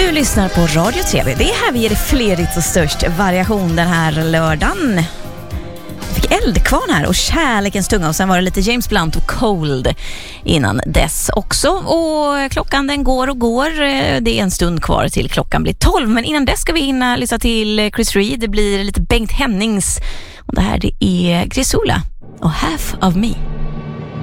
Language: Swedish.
Du lyssnar på Radio TV. Det är här vi ger dig flerigt och störst variation den här lördagen. Vi fick Eldkvarn här och Kärlekens tunga, och sen var det lite James Blunt och Cold innan dess också. Och klockan den går och går. Det är en stund kvar till klockan blir 12, men innan dess ska vi hinna lyssna till Chris Reed. Det blir lite Bengt Hennings, och det här det är Grisula och Half of Me.